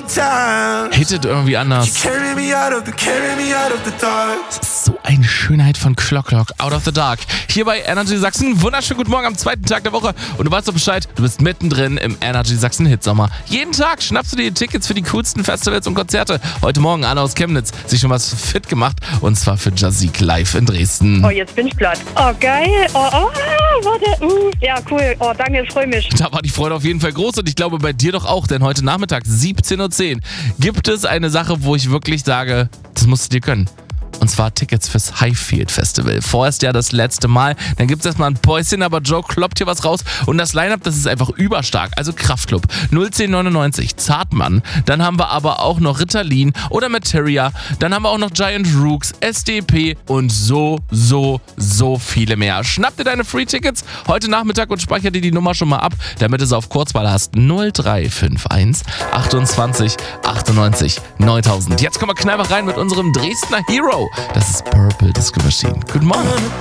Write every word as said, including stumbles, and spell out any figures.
Hittet irgendwie anders. Das ist so eine Schönheit von Clock Clock, Out of the Dark. Hier bei Energy Sachsen. Wunderschönen guten Morgen am zweiten Tag der Woche. Und du weißt doch Bescheid, du bist mittendrin im Energy Sachsen Hitsommer. Jeden Tag schnappst du dir Tickets für die coolsten Festivals und Konzerte. Heute Morgen Anna aus Chemnitz sich schon was fit gemacht. Und zwar für Jazik live in Dresden. Oh, jetzt bin ich platt. Oh, geil. Oh, oh warte. Uh, ja, cool. Oh, danke, ich freue mich. Da war die Freude auf jeden Fall groß und ich glaube bei dir doch auch, denn heute Nachmittag siebzehn Uhr zehn gibt es eine Sache, wo ich wirklich sage, das musst du dir gönnen. Und zwar Tickets fürs Highfield Festival. Vorerst ja das letzte Mal. Dann gibt es erstmal ein Päuschen, aber Joe kloppt hier was raus. Und das Line-Up, das ist einfach überstark. Also Kraftklub, null zehn neunundneunzig, Zartmann. Dann haben wir aber auch noch Ritalin oder Materia. Dann haben wir auch noch Giant Rooks, S D P und so, so, so viele mehr. Schnapp dir deine Free-Tickets heute Nachmittag und speicher dir die Nummer schon mal ab, damit du es auf Kurzwahl hast. null drei fünf eins achtundzwanzig achtundneunzig neuntausend. Jetzt kommen wir knallhart rein mit unserem Dresdner Hero. Das ist Purple Disco Machine. Guten Morgen.